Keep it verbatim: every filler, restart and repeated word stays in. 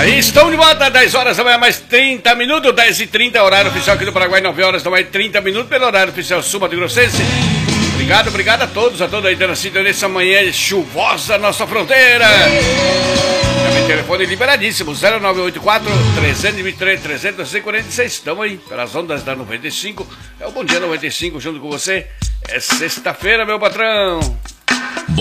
Estão de volta, dez horas da manhã, mais trinta minutos, dez e trinta, horário oficial aqui do Paraguai, nove horas da manhã, trinta minutos, pelo horário oficial Sul Mato Grossense. Obrigado, obrigado a todos, a todos aí dando sintonia nessa manhã chuvosa nossa fronteira. Meu telefone liberadíssimo, zero nove oito quatro, três dois três, três zero quatro seis. Estamos aí, pelas ondas da noventa e cinco. É o Bom Dia noventa e cinco junto com você. É sexta-feira, meu patrão.